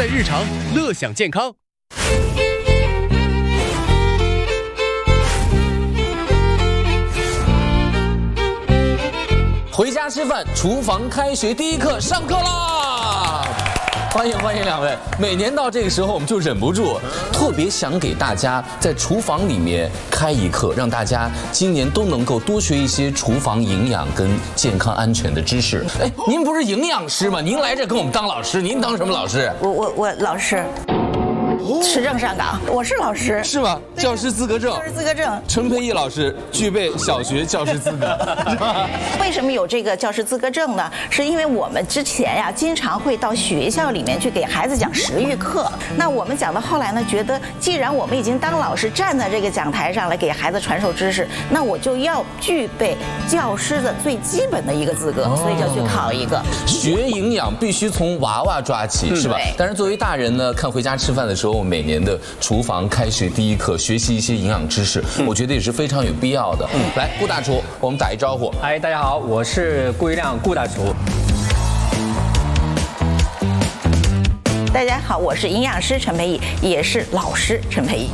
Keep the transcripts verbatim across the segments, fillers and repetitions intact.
在日常，乐享健康。 回家吃饭，厨房开学第一课上课啦！欢迎欢迎两位。每年到这个时候，我们就忍不住特别想给大家在厨房里面开一课，让大家今年都能够多学一些厨房营养跟健康安全的知识。哎，您不是营养师吗？您来这跟我们当老师，您当什么老师？ 我我我老师。持证上岗，我是老师， 是吗？教师资格证， 教师资格证。 陈培义老师具备小学教师资格，是吧？ 为什么有这个教师资格证呢？是因为我们之前呀，经常会到学校里面去给孩子讲食育课。那我们讲到后来呢，觉得既然我们已经当老师站在这个讲台上来给孩子传授知识，那我就要具备教师的最基本的一个资格，所以就去考一个。 学营养必须从娃娃抓起，是吧？但是作为大人呢，看回家吃饭的时候。每年的厨房开学第一课，学习一些营养知识，嗯、我觉得也是非常有必要的。嗯，来，顾大厨，我们打一招呼。 哎，大家好，我是顾一亮，顾大厨。 大家好，我是营养师陈培义，也是老师陈培义。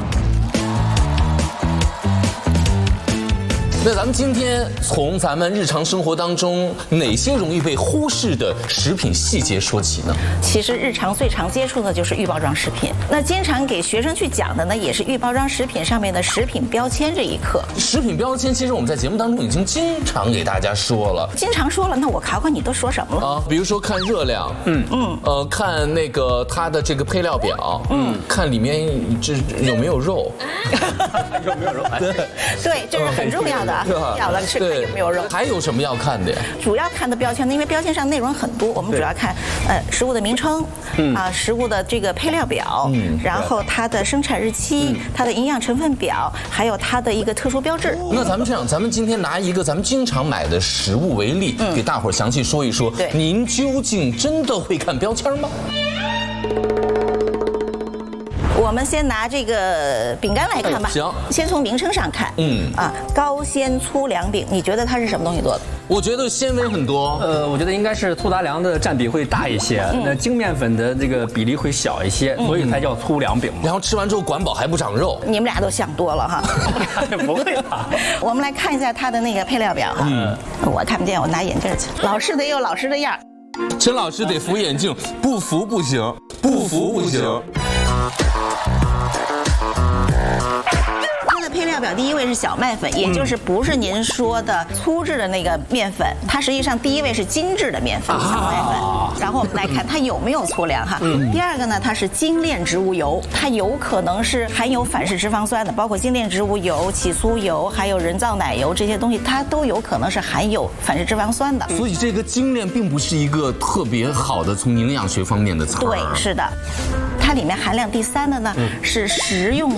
那咱们今天从咱们日常生活当中哪些容易被忽视的食品细节说起呢？ 其实日常最常接触的就是预包装食品。那经常给学生去讲的呢，也是预包装食品上面的食品标签这一课。 食品标签，其实我们在节目当中已经经常给大家说了， 经常说了。那我考考你都说什么了啊？ 比如说看热量，嗯嗯，呃，看那个它的这个配料表，嗯，看里面这有没有肉， 有没有肉？ 对对，这是很重要的。要的是看有没有肉， 还有什么要看的呀？ 主要看的标签呢，因为标签上内容很多，我们主要看呃食物的名称，嗯啊食物的这个配料表，嗯，然后它的生产日期，它的营养成分表，还有它的一个特殊标志。 那咱们这样，咱们今天拿一个咱们经常买的食物为例，给大伙儿详细说一说。对，您究竟真的会看标签吗？ 我们先拿这个饼干来看吧。 行， 先从名称上看。嗯啊，高纤粗粮饼，你觉得它是什么东西做的？ 我觉得纤维很多。 呃，我觉得应该是粗杂粮的占比会大一些，那精面粉的这个比例会小一些，所以才叫粗粮饼。 然后吃完之后管饱还不长肉。 你们俩都想多了哈。 不会吧？ 我们来看一下它的那个配料表哈。嗯，我看不见，我拿眼镜去。老师得有老师的样。 陈老师得扶眼镜，不扶不行，不扶不行。 它的配料表第一位是小麦粉，也就是不是您说的粗制的那个面粉，它实际上第一位是精致的面粉，小麦粉。然后我们来看它有没有粗粮哈。第二个呢，它是精炼植物油，它有可能是含有反式脂肪酸的，包括精炼植物油、起酥油，还有人造奶油这些东西，它都有可能是含有反式脂肪酸的。 所以这个精炼并不是一个特别好的从营养学方面的词儿。 对，是的。它里面含量第三的呢是食用